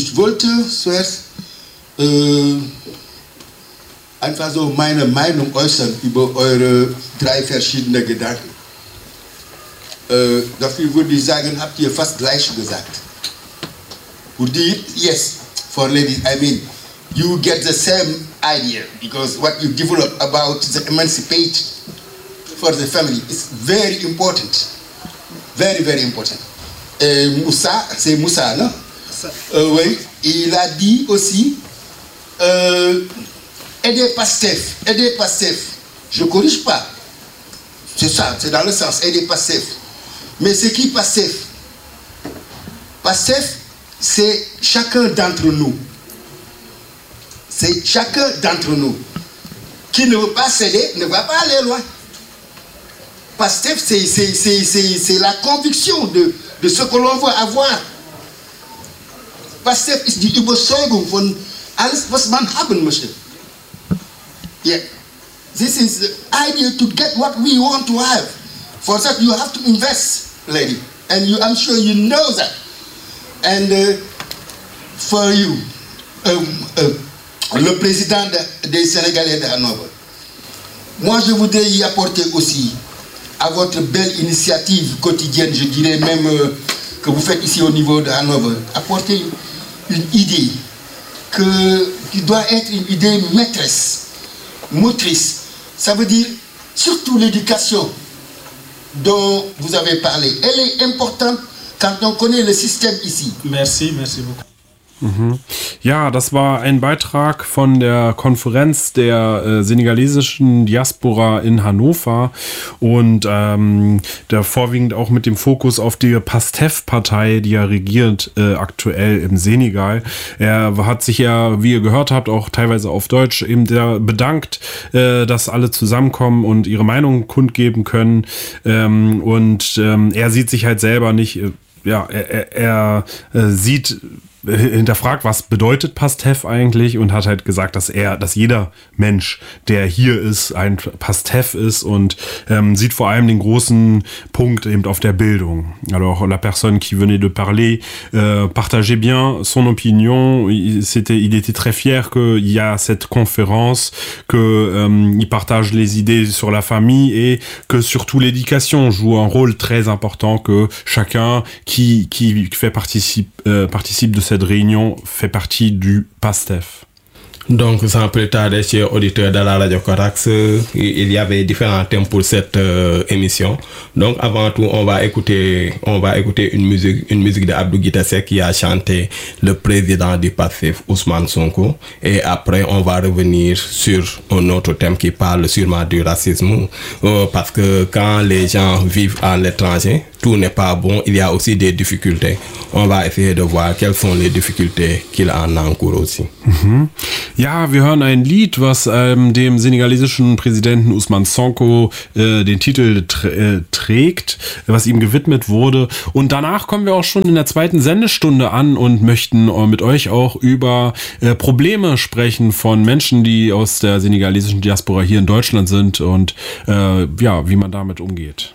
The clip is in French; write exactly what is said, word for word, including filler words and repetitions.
ich wollte zuerst äh, einfach so meine Meinung äußern über eure drei verschiedenen Gedanken. Äh, dafür würde ich sagen, habt ihr fast gleich gesagt. Would you, yes, for ladies, I mean, you get the same idea because what you develop about the emancipation for the family is very important. Very, very important. Et Moussa, c'est Moussa, non? Euh, oui, il a dit aussi euh, aider Pastef, aider Pastef. Je ne corrige pas. C'est ça, c'est dans le sens aider Pastef. Mais c'est qui Pastef? Pastef, c'est chacun d'entre nous. C'est chacun d'entre nous. Qui ne veut pas céder, ne va pas aller loin. Pastef, c'est, c'est, c'est, c'est, c'est la conviction de, de ce que l'on veut avoir. Pastef ist die Überzeugung von alles, was man haben möchte. Yeah. This is the idea to get what we want to have. For that you have to invest, lady. And you, I'm sure you know that. And uh, for you, um, uh, le président de, des Sénégalais de Hanovre, moi je voudrais y apporter aussi à votre belle initiative quotidienne, je dirais même euh, que vous faites ici au niveau de Hanovre, apporter une idée que, qui doit être une idée maîtresse, motrice. Ça veut dire surtout l'éducation dont vous avez parlé. Elle est importante quand on connaît le système ici. Merci, merci beaucoup. Mhm. Ja, das war ein Beitrag von der Konferenz der äh, senegalesischen Diaspora in Hannover und ähm, der vorwiegend auch mit dem Fokus auf die Pastef-Partei, die ja regiert äh, aktuell im Senegal. Er hat sich ja, wie ihr gehört habt, auch teilweise auf Deutsch eben der bedankt, äh, dass alle zusammenkommen und ihre Meinung kundgeben können ähm, und ähm, er sieht sich halt selber nicht, äh, ja, er, er, er sieht hinterfragt, was bedeutet Pastef eigentlich und hat halt gesagt, dass er, dass jeder Mensch, der hier ist, ein Pastef ist und ähm, sieht vor allem den großen Punkt eben auf der Bildung. Alors la personne qui venait de parler euh, partageait bien son opinion. C'était, il était très fier qu'il y a cette conférence, que euh, il partage les idées sur la famille et que surtout l'éducation joue un rôle très important, que chacun qui qui fait participe euh, participe de cette réunion fait partie du PASTEF. Donc, sans plus tarder, chers auditeurs de la Radio Corax, il y avait différents thèmes pour cette euh, émission. Donc, avant tout, on va écouter, on va écouter une musique, une musique de Abdou Guitassé qui a chanté le président du PASTEF, Ousmane Sonko. Et après, on va revenir sur un autre thème qui parle sûrement du racisme. Euh, parce que quand les gens vivent à l'étranger, tout n'est pas bon. Il y a aussi des difficultés. On va essayer de voir quelles sont les difficultés qu'il en encourt aussi. Mhm. Ja, wir hören ein Lied, was ähm, dem senegalesischen Präsidenten Ousmane Sonko äh, den Titel tr- äh, trägt, was ihm gewidmet wurde. Und danach kommen wir auch schon in der zweiten Sendestunde an und möchten äh, mit euch auch über äh, Probleme sprechen von Menschen, die aus der senegalesischen Diaspora hier in Deutschland sind und äh, ja, wie man damit umgeht.